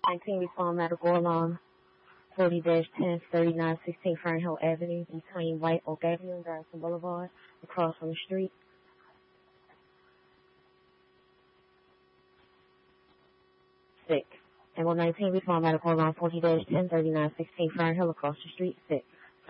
19 respond medical alarm 40-103916 Fernhill Avenue between White Oak Avenue and Garrison Boulevard across from the street. 6. And 19 respond medical alarm 40-103916 Fernhill across the street. 6.